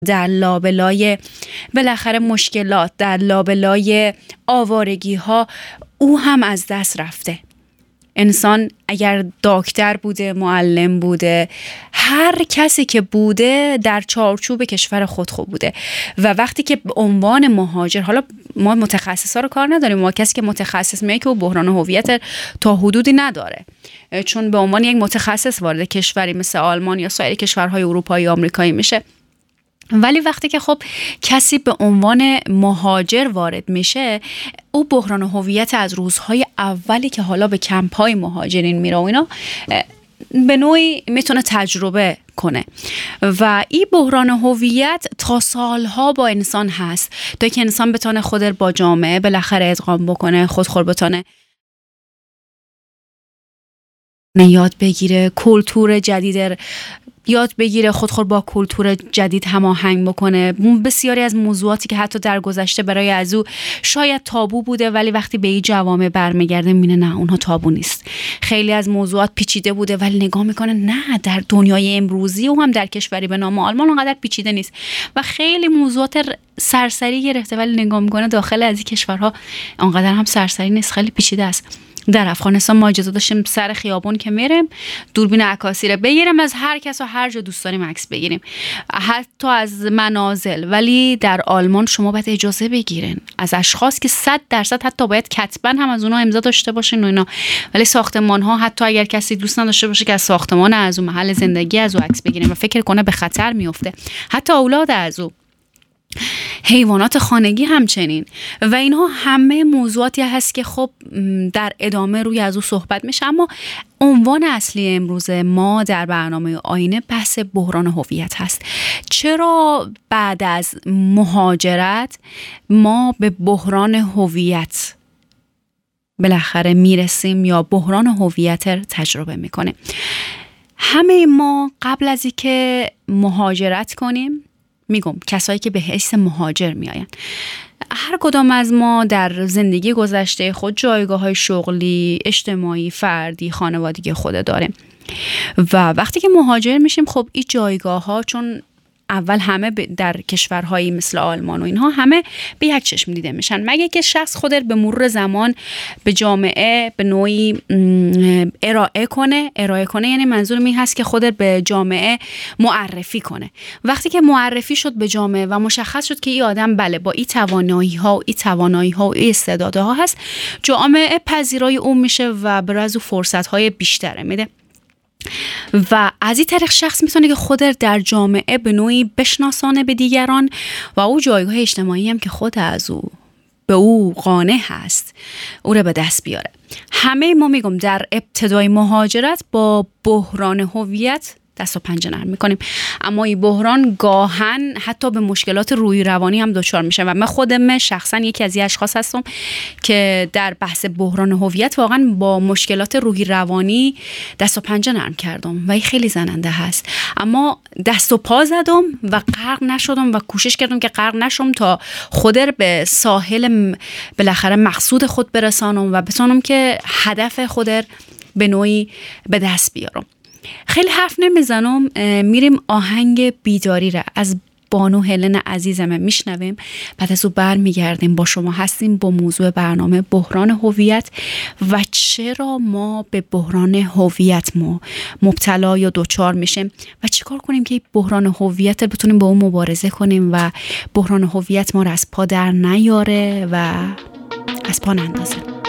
در لابلای بالاخره مشکلات، در لابلای آوارگی ها او هم از دست رفته. انسان اگر دکتر بوده، معلم بوده، هر کسی که بوده در چارچوب کشور خود خوب بوده و وقتی که به عنوان مهاجر، حالا ما متخصصا رو کار نداریم، ما کسی که متخصص میگه که او بحران هویت تا حدودی نداره، چون به عنوان یک متخصص وارد کشوری مثل آلمان یا سایر کشورهای اروپایی و آمریکایی میشه. ولی وقتی که خب کسی به عنوان مهاجر وارد میشه، او بحران هویت از روزهای اولی که حالا به کمپ‌های مهاجرین میره و اینا به نوعی میتونه تجربه کنه و این بحران هویت تا سالها با انسان هست تا که انسان بتونه خود با جامعه بالاخره ادغام بکنه، خود بتونه یاد بگیره، کلتور جدید یاد بگیره، خود با کلتور جدید هماهنگ بکنه. بسیاری از موضوعاتی که حتی در گذشته برای از او شاید تابو بوده ولی وقتی به این جوامع برمیگرده میبینه نه، اونها تابو نیست. خیلی از موضوعات پیچیده بوده ولی نگاه میکنه نه، در دنیای امروزی و هم در کشوری به نام آلمان اونقدر پیچیده نیست و خیلی موضوعات سرسری گرفته ولی نگاه میکنه داخل از این کشورها اونقدر هم سرسری نیست، خیلی پیچیده است. در افغانستان ما اجازه داشتیم سر خیابون که میریم دوربین عکاسی رو بگیریم، از هر کس و هر جا دوست داریم عکس بگیریم، حتی از منازل. ولی در آلمان شما باید اجازه بگیرین از اشخاص که 100% حتی باید کتباً هم از اونها امضا داشته باشین و اینا. ولی ساختمان ها حتی اگر کسی دوست نداشته باشه که از ساختمان از اون محل زندگی از اون عکس بگیریم و فکر کنه به خطر میفته، حتی اولاد از اون، حیوانات خانگی همچنین. و اینها همه موضوعاتی هست که خب در ادامه روی از او صحبت میشه. اما عنوان اصلی امروز ما در برنامه آینه بحث بحران هویت هست. چرا بعد از مهاجرت ما به بحران هویت بالاخره میرسیم یا بحران هویت تجربه میکنیم؟ همه ما قبل از اینکه مهاجرت کنیم، میگم کسایی که به حیث مهاجر میاین، هر کدام از ما در زندگی گذشته خود جایگاه‌های شغلی، اجتماعی، فردی، خانوادگی خود داریم و وقتی که مهاجر میشیم خب این جایگاه‌ها چون اول همه در کشورهایی مثل آلمان و اینها همه به یک چشم دیده میشن، مگه که شخص خود به مرور زمان به جامعه به نوعی ارائه کنه. یعنی منظورم این هست که خود به جامعه معرفی کنه. وقتی که معرفی شد به جامعه و مشخص شد که این آدم بله با این توانایی‌ها و این استعدادها هست، جامعه پذیرای اون میشه و برای او فرصت‌های بیشتر میده و از این طریق شخص میتونه که خود در جامعه به نوعی بشناسانه به دیگران و او جایگاه اجتماعی هم که خود از او به او قانع هست او رو به دست بیاره. همه ما میگم در ابتدای مهاجرت با بحران هویت دست و پنجه نرم میکنیم، اما این بحران گاهن حتی به مشکلات روحی روانی هم دچار میشه و من خودم شخصا یکی از این اشخاص هستم که در بحث بحران هویت واقعا با مشکلات روحی روانی دست و پنجه نرم کردم و این خیلی زننده هست. اما دست و پا زدم و غرق نشدم و کوشش کردم که غرق نشم تا خود به ساحل بالاخره مقصود خود برسانم و بتونم که هدف خود به نوعی به دست بیارم. خیلی حرف نمیزنم، میریم آهنگ بیداری را از بانو هلن عزیزمه میشنویم، بعد از او برمیگردیم با شما هستیم با موضوع برنامه بحران هویت و چرا ما به بحران هویت ما مبتلا یا دوچار میشیم و چیکار کنیم که بحران هویت بتونیم با اون مبارزه کنیم و بحران هویت ما را از پا در نیاره و از پا نندازه.